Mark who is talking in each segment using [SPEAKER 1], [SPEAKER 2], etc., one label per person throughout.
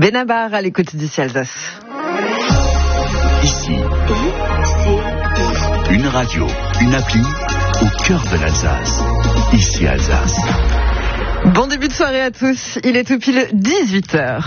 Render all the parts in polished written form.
[SPEAKER 1] Benabar à l'écoute d'ici Alsace.
[SPEAKER 2] Ici, une radio, une appli au cœur de l'Alsace. Ici Alsace.
[SPEAKER 1] Bon début de soirée à tous, il est tout pile 18h.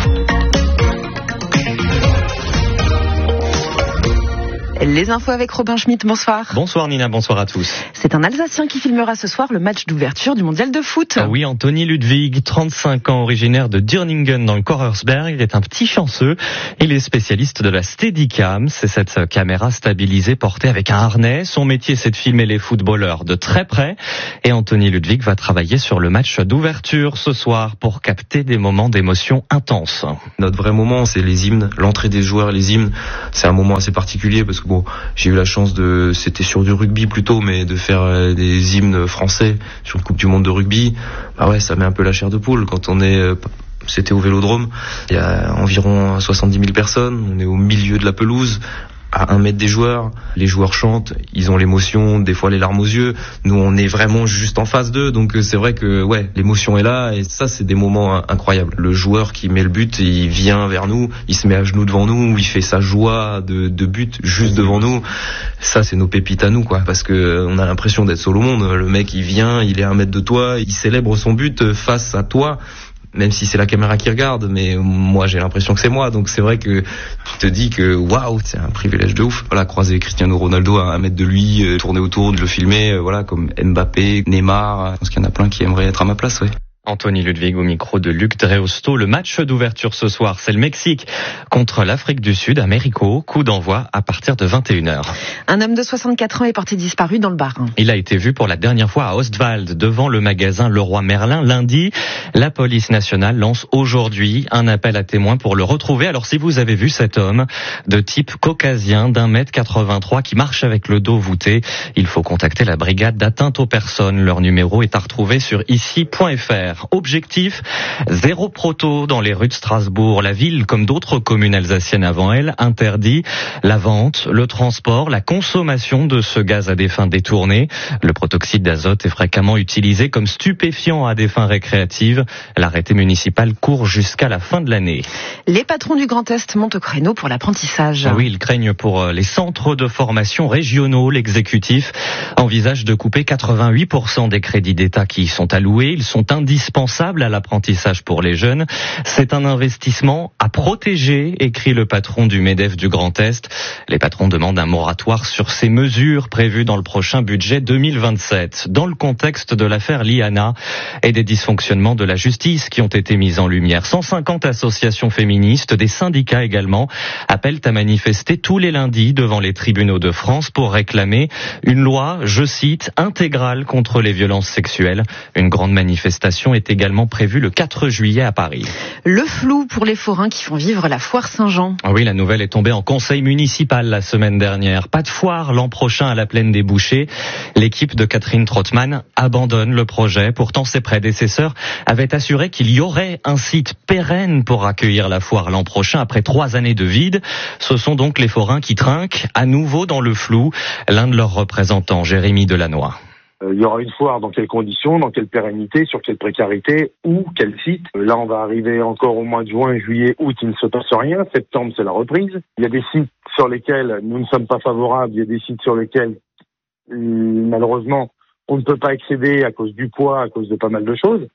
[SPEAKER 1] Les infos avec Robin Schmitt, bonsoir.
[SPEAKER 3] Bonsoir Nina, bonsoir à tous.
[SPEAKER 1] C'est un Alsacien qui filmera ce soir le match d'ouverture du mondial de foot.
[SPEAKER 3] Oui, Anthony Ludwig, 35 ans, originaire de Dürningen dans le Korersberg. Il est un petit chanceux. Il est spécialiste de la Steadicam. C'est cette caméra stabilisée portée avec un harnais. Son métier, c'est de filmer les footballeurs de très près. Et Anthony Ludwig va travailler sur le match d'ouverture ce soir pour capter des moments d'émotion intenses.
[SPEAKER 4] Notre vrai moment, c'est les hymnes, l'entrée des joueurs, les hymnes. C'est un moment assez particulier parce que j'ai eu la chance c'était sur du rugby plutôt, mais de faire des hymnes français sur une Coupe du Monde de rugby. Bah ouais, ça met un peu la chair de poule quand c'était au Vélodrome. Il y a environ 70 000 personnes. On est au milieu de la pelouse, à 1 mètre des joueurs. Les joueurs chantent, ils ont l'émotion, des fois les larmes aux yeux. Nous, on est vraiment juste en face d'eux, donc c'est vrai que l'émotion est là, et ça, c'est des moments incroyables. Le joueur qui met le but, il vient vers nous, il se met à genoux devant nous, il fait sa joie de but juste devant nous. Ça, c'est nos pépites à nous, parce que on a l'impression d'être seul au monde. Le mec, il vient, il est à 1 mètre de toi, il célèbre son but face à toi. Même si c'est la caméra qui regarde, mais moi j'ai l'impression que c'est moi, donc c'est vrai que tu te dis que waouh, c'est un privilège de ouf. Croiser Cristiano Ronaldo à 1 mètre de lui, tourner autour, de le filmer, comme Mbappé, Neymar. Je pense qu'il y en a plein qui aimeraient être à ma place, ouais.
[SPEAKER 3] Anthony Ludwig au micro de Luc Dreosto. Le match d'ouverture ce soir, c'est le Mexique contre l'Afrique du Sud, à Mérico. Coup d'envoi à partir de 21h.
[SPEAKER 1] Un homme de 64 ans est porté disparu dans le Bas-Rhin.
[SPEAKER 3] Il a été vu pour la dernière fois à Ostwald, devant le magasin Leroy Merlin, lundi. La police nationale lance aujourd'hui un appel à témoins pour le retrouver. Alors si vous avez vu cet homme de type caucasien d'1m83 qui marche avec le dos voûté, il faut contacter la brigade d'atteinte aux personnes. Leur numéro est à retrouver sur ici.fr. Objectif, 0 proto dans les rues de Strasbourg. La ville, comme d'autres communes alsaciennes avant elle, interdit la vente, le transport, la consommation de ce gaz à des fins détournées. Le protoxyde d'azote est fréquemment utilisé comme stupéfiant à des fins récréatives. L'arrêté municipal court jusqu'à la fin de l'année.
[SPEAKER 1] Les patrons du Grand Est montent au créneau pour l'apprentissage.
[SPEAKER 3] Oui, ils craignent pour les centres de formation régionaux. L'exécutif envisage de couper 88% des crédits d'État qui y sont alloués. Ils sont indispensables à l'apprentissage pour les jeunes. C'est un investissement à protéger, écrit le patron du MEDEF du Grand Est. Les patrons demandent un moratoire sur ces mesures prévues dans le prochain budget 2027. Dans le contexte de l'affaire Liana et des dysfonctionnements de la justice qui ont été mis en lumière, 150 associations féministes, des syndicats également, appellent à manifester tous les lundis devant les tribunaux de France pour réclamer une loi, je cite, intégrale contre les violences sexuelles. Une grande manifestation est également prévue le 4 juillet à Paris.
[SPEAKER 1] Le flou pour les forains qui font vivre la foire Saint-Jean.
[SPEAKER 3] Oui, la nouvelle est tombée en conseil municipal la semaine dernière. Pas de foire l'an prochain à la Plaine des Bouchers. L'équipe de Catherine Trottmann abandonne le projet. Pourtant, ses prédécesseurs avaient assuré qu'il y aurait un site pérenne pour accueillir la foire l'an prochain après 3 années de vide. Ce sont donc les forains qui trinquent à nouveau dans le flou. L'un de leurs représentants, Jérémy Delannoy.
[SPEAKER 5] Il y aura une foire dans quelles conditions, dans quelle pérennité, sur quelle précarité, où, quel site. Là, on va arriver encore au mois de juin, juillet, août, il ne se passe rien. Septembre, c'est la reprise. Il y a des sites sur lesquels nous ne sommes pas favorables. Il y a des sites sur lesquels, malheureusement, on ne peut pas accéder à cause du poids, à cause de pas mal de choses.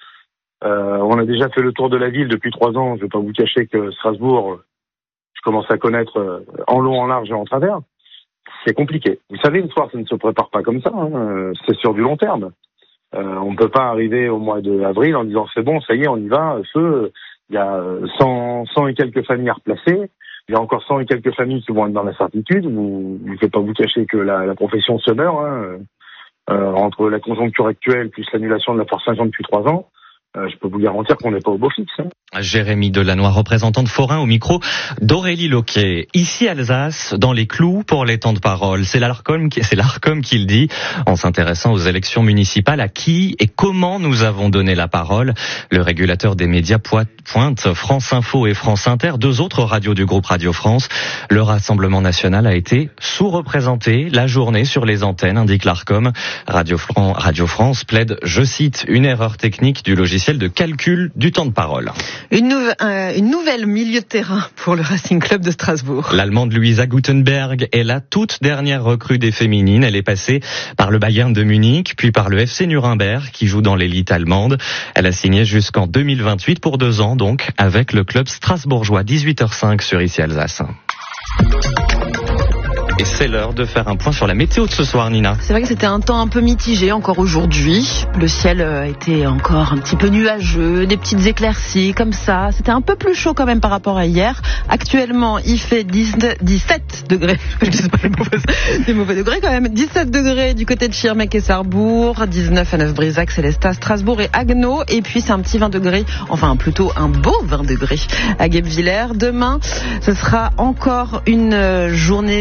[SPEAKER 5] On a déjà fait le tour de la ville depuis 3 ans. Je ne vais pas vous cacher que Strasbourg, je commence à connaître en long, en large et en travers. C'est compliqué. Vous savez, une foire, ça ne se prépare pas comme ça. C'est sur du long terme. On ne peut pas arriver au mois d'avril en disant c'est bon, ça y est, on y va. Feu, il y a 100 et quelques familles à replacer. Il y a encore 100 et quelques familles qui vont être dans l'incertitude. Je ne vais pas vous cacher que la profession se meurt. Entre la conjoncture actuelle plus l'annulation de la foire Saint-Jean depuis 3 ans. Je peux vous garantir qu'on n'est pas au beau fixe.
[SPEAKER 3] Jérémy Delannoy, représentant de Forain au micro d'Aurélie Loquet. Ici Alsace, dans les clous pour les temps de parole. C'est l'Arcom qui le dit, en s'intéressant aux élections municipales, à qui et comment nous avons donné la parole. Le régulateur des médias pointe France Info et France Inter, 2 autres radios du groupe Radio France. Le Rassemblement national a été sous-représenté la journée sur les antennes, indique l'Arcom. Radio France plaide, je cite, une erreur technique du logiciel de calcul du temps de parole.
[SPEAKER 1] Une nouvelle milieu de terrain pour le Racing Club de Strasbourg.
[SPEAKER 3] L'Allemande Luisa Gutenberg est la toute dernière recrue des féminines. Elle est passée par le Bayern de Munich, puis par le FC Nuremberg, qui joue dans l'élite allemande. Elle a signé jusqu'en 2028 pour 2 ans, donc, avec le club strasbourgeois. 18h05 sur Ici Alsace. Et c'est l'heure de faire un point sur la météo de ce soir, Nina.
[SPEAKER 1] C'est vrai que c'était un temps un peu mitigé encore aujourd'hui. Le ciel était encore un petit peu nuageux, des petites éclaircies comme ça. C'était un peu plus chaud quand même par rapport à hier. Actuellement, il fait 17 degrés. Je sais pas les mauvais degrés quand même. 17 degrés du côté de Schirmeck et Sarrebourg. 19 à Neuf-Brisach, Célestat, Strasbourg et Haguenau. Et puis c'est un petit 20 degrés, enfin plutôt un beau 20 degrés à Guebwiller. Demain, ce sera encore une journée